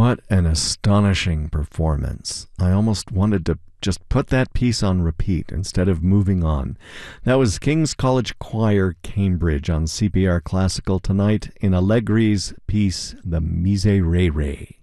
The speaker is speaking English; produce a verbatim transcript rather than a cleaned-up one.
What an astonishing performance. I almost wanted to just put that piece on repeat instead of moving on. That was King's College Choir, Cambridge on C P R Classical tonight in Allegri's piece, The Miserere.